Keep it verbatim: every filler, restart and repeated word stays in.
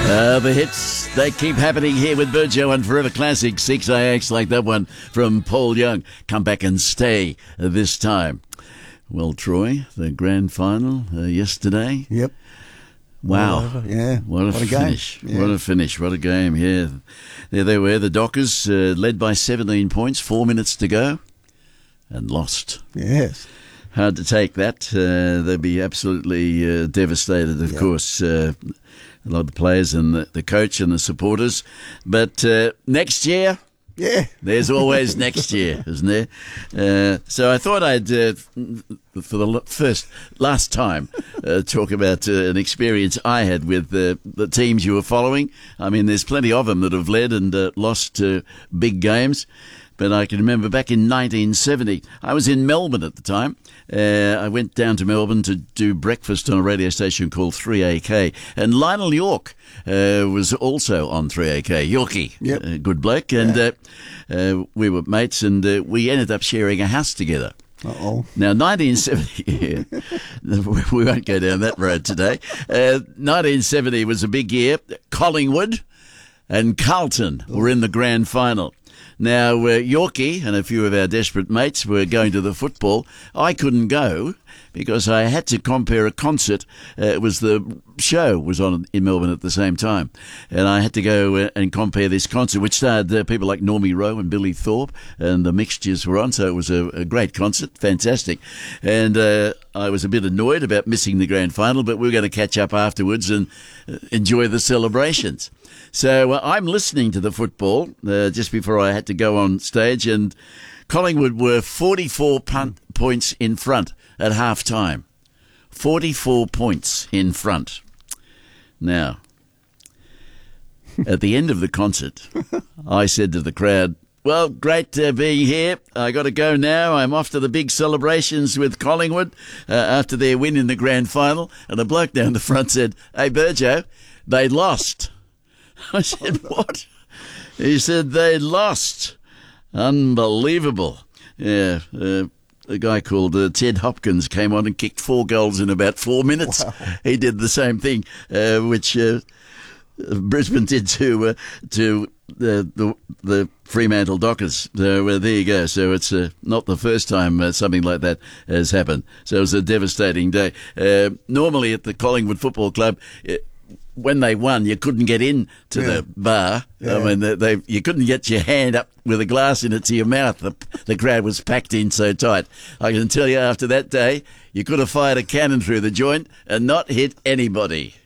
Uh, the hits, they keep happening here with Burjo and Forever Classic. Six A X like that one from Paul Young. Come back and stay this time. Well, Troy, the grand final uh, yesterday. Yep. Wow. Yeah. What a, what a finish. Game. Yeah. What a finish. What a game. Yeah. There they were. The Dockers uh, led by seventeen points, four minutes to go, and lost. Yes. Hard to take that. Uh, they'd be absolutely uh, devastated, of yep. course. Uh, a lot of the players and the, the coach and the supporters. But uh, next year, yeah, there's always next year, isn't there? Uh, so I thought I'd, uh, for the first, last time, uh, talk about uh, an experience I had with uh, the teams you were following. I mean, there's plenty of them that have led and uh, lost uh, big games. But I can remember back in nineteen seventy, I was in Melbourne at the time. Uh, I went down to Melbourne to do breakfast on a radio station called three A K. And Lionel York uh, was also on three A K. Yorkie, yep. uh, good bloke. And yeah. uh, uh, we were mates, and uh, we ended up sharing a house together. Uh-oh. Now, nineteen seventy, yeah, we won't go down that road today. Uh, nineteen seventy was a big year. Collingwood and Carlton were in the grand final. Now, uh, Yorkie and a few of our desperate mates were going to the football. I couldn't go because I had to compare a concert. Uh, it was the show was on in Melbourne at the same time. And I had to go uh, and compare this concert, which starred uh, people like Normie Rowe and Billy Thorpe, and the mixtures were on. So it was a, a great concert, fantastic. And uh, I was a bit annoyed about missing the grand final, but we were going to catch up afterwards and uh, enjoy the celebrations. So uh, I'm listening to the football uh, just before I had to go on stage, and Collingwood were forty-four punt points in front at half time. forty-four points in front. Now, at the end of the concert, I said to the crowd, well, great uh, being here. I got to go now. I'm off to the big celebrations with Collingwood uh, after their win in the grand final. And a bloke down the front said, hey, Burjo, they lost. I said, what? He said, they lost. Unbelievable. Yeah, uh, a guy called uh, Ted Hopkins came on and kicked four goals in about four minutes. Wow. He did the same thing, uh, which uh, Brisbane did to uh, to the, the the Fremantle Dockers. So uh, there you go. So it's uh, not the first time uh, something like that has happened. So it was a devastating day. Uh, normally at the Collingwood Football Club, it, when they won, you couldn't get in to yeah. the bar. Yeah. I mean, they, they you couldn't get your hand up with a glass in it to your mouth. The, the crowd was packed in so tight. I can tell you after that day, you could have fired a cannon through the joint and not hit anybody.